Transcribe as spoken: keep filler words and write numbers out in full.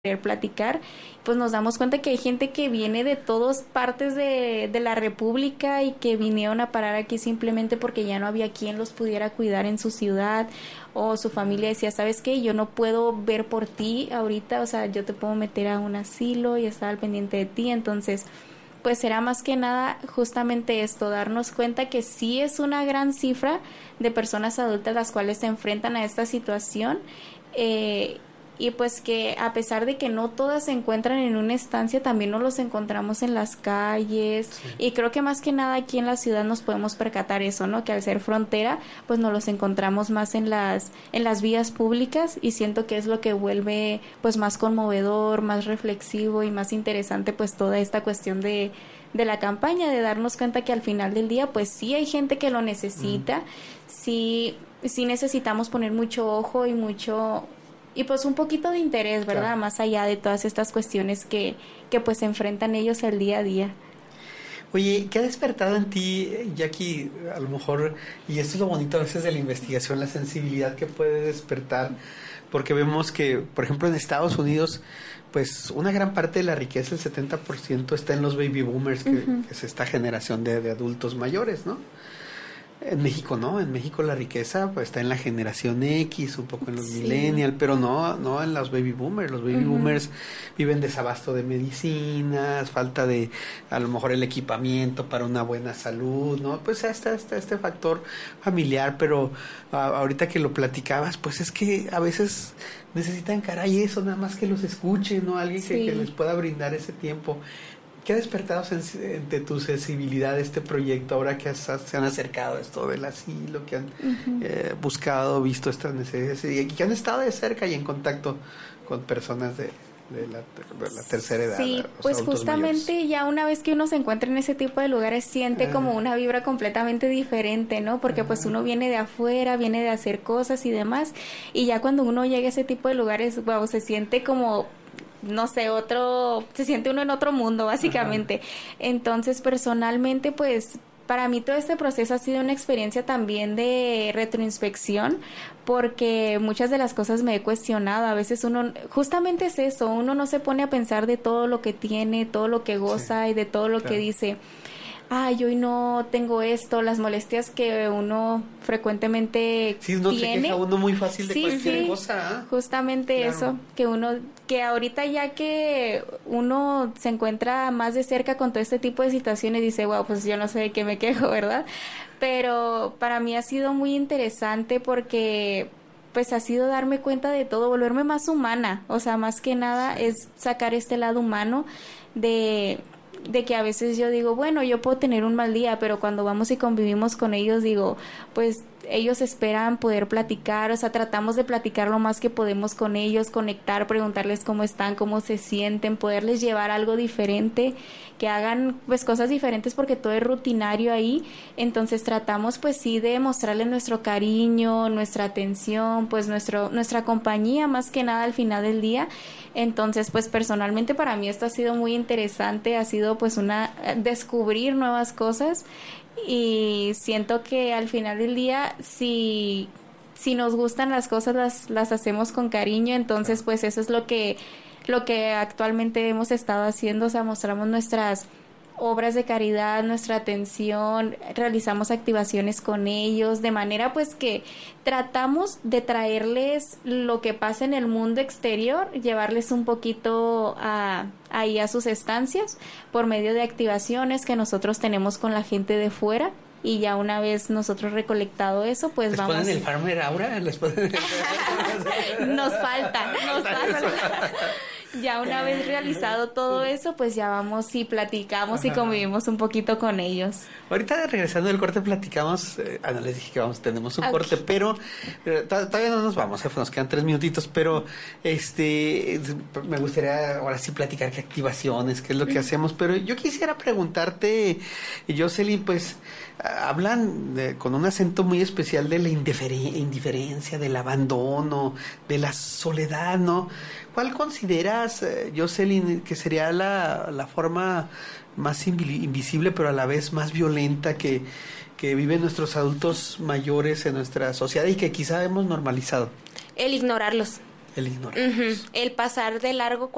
querer platicar, pues nos damos cuenta que hay gente que viene de todas partes de, de la República y que vinieron a parar aquí simplemente porque ya no había quien los pudiera cuidar en su ciudad, o su familia decía, ¿sabes qué? Yo no puedo ver por ti ahorita, o sea, yo te puedo meter a un asilo y estar al pendiente de ti. Entonces, pues será más que nada justamente esto, darnos cuenta que sí es una gran cifra de personas adultas las cuales se enfrentan a esta situación, eh, y pues que a pesar de que no todas se encuentran en una estancia, también nos los encontramos en las calles, sí. Y creo que más que nada aquí en la ciudad nos podemos percatar eso, ¿no? Que al ser frontera, pues nos los encontramos más en las en las vías públicas, y siento que es lo que vuelve pues más conmovedor, más reflexivo y más interesante pues toda esta cuestión de de la campaña, de darnos cuenta que al final del día pues sí hay gente que lo necesita, mm. sí, sí necesitamos poner mucho ojo y mucho... y pues un poquito de interés, ¿verdad? Claro. Más allá de todas estas cuestiones que, que pues se enfrentan ellos el día a día. Oye, ¿qué ha despertado en ti, Jackie, a lo mejor, y esto es lo bonito a veces de la investigación, la sensibilidad que puede despertar? Porque vemos que, por ejemplo, en Estados Unidos, pues una gran parte de la riqueza, el setenta por ciento, está en los baby boomers, que, uh-huh. que es esta generación de, de adultos mayores, ¿no? En México no, en México la riqueza pues, está en la generación X, un poco en los sí. millennials, pero no no en los baby boomers. Los baby uh-huh. boomers viven desabasto de medicinas, falta de a lo mejor el equipamiento para una buena salud, ¿no? Pues está, está este factor familiar, pero a, ahorita que lo platicabas, pues es que a veces necesitan, caray, eso, nada más que los escuchen, ¿no? Alguien sí. que, que les pueda brindar ese tiempo. ¿Qué ha despertado de tu sensibilidad este proyecto ahora que has, se han acercado a esto del asilo, que han uh-huh. eh, buscado, visto estas necesidades y que han estado de cerca y en contacto con personas de, de, la, de la tercera edad? Sí, pues justamente mayores. Ya una vez que uno se encuentra en ese tipo de lugares siente uh-huh. como una vibra completamente diferente, ¿no? Porque uh-huh. pues uno viene de afuera, viene de hacer cosas y demás, y ya cuando uno llega a ese tipo de lugares, wow, se siente como... no sé, otro, se siente uno en otro mundo, básicamente. Ajá. Entonces, personalmente, pues, para mí todo este proceso ha sido una experiencia también de retroinspección, porque muchas de las cosas me he cuestionado. A veces uno, justamente es eso, uno no se pone a pensar de todo lo que tiene, todo lo que goza, sí. y de todo lo claro. que dice... ay, hoy no tengo esto, las molestias que uno frecuentemente sí, no tiene. Sí, se queja uno muy fácil de sí, cualquier sí, cosa. ¿eh? Justamente claro. eso, que uno, que ahorita ya que uno se encuentra más de cerca con todo este tipo de situaciones, dice, wow, pues yo no sé de qué me quejo, ¿verdad? Pero para mí ha sido muy interesante porque... pues ha sido darme cuenta de todo, volverme más humana, o sea, más que nada sí. es sacar este lado humano de... de que a veces yo digo, bueno, yo puedo tener un mal día, pero cuando vamos y convivimos con ellos, digo, pues ellos esperan poder platicar, o sea, tratamos de platicar lo más que podemos con ellos, conectar, preguntarles cómo están, cómo se sienten, poderles llevar algo diferente, que hagan pues cosas diferentes porque todo es rutinario ahí. Entonces tratamos pues sí de mostrarles nuestro cariño, nuestra atención, pues nuestro nuestra compañía más que nada al final del día. Entonces pues personalmente para mí esto ha sido muy interesante, ha sido pues una descubrir nuevas cosas, y siento que al final del día si si nos gustan las cosas las las hacemos con cariño. Entonces pues eso es lo que lo que actualmente hemos estado haciendo, o sea, mostramos nuestras obras de caridad, nuestra atención, realizamos activaciones con ellos, de manera pues que tratamos de traerles lo que pasa en el mundo exterior, llevarles un poquito a, ahí a sus estancias por medio de activaciones que nosotros tenemos con la gente de fuera. Y ya una vez nosotros recolectado eso, pues ¿Les vamos... ¿Les ponen el Farmer Aura? ¿Les ponen el... nos falta, nos falta. Ya una vez realizado todo eso, pues ya vamos y platicamos Ajá. y convivimos un poquito con ellos. Ahorita regresando del corte platicamos, eh, ah, no les dije que vamos, tenemos un okay. corte, pero, pero todavía no nos vamos, eh, nos quedan tres minutitos, pero este me gustaría ahora sí platicar qué activaciones, qué es lo que hacemos, pero yo quisiera preguntarte, Jocelyn, pues hablan de, con un acento muy especial de la indiferen- indiferencia, del abandono, de la soledad, ¿no? ¿Cuál consideras, eh, Jocelyn, que sería la, la forma más invi- invisible, pero a la vez más violenta que, que viven nuestros adultos mayores en nuestra sociedad y que quizá hemos normalizado? El ignorarlos. El ignorarlos. Uh-huh. El pasar de largo